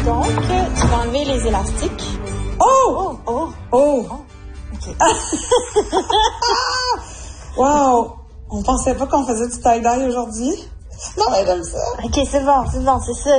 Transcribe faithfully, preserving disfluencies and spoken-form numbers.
Donc, tu vas enlever les élastiques. Oh! Oh! Oh! Oh. OK. Wow! On pensait pas qu'on faisait du tie-dye aujourd'hui. Non, mais j'aime ça. OK, c'est bon, c'est bon, c'est ça.